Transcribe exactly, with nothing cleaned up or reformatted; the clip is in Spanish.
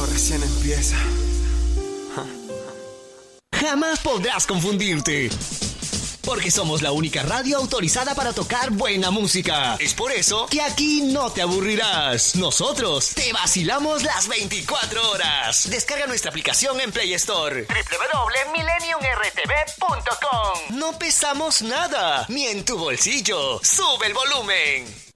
esto recién empieza. Jamás podrás confundirte, porque somos la única radio autorizada para tocar buena música. Es por eso que aquí no te aburrirás. Nosotros te vacilamos las veinticuatro horas. Descarga nuestra aplicación en Play Store. doble u doble u doble u punto millennium r t v punto com. No pesamos nada, ni en tu bolsillo. Sube el volumen.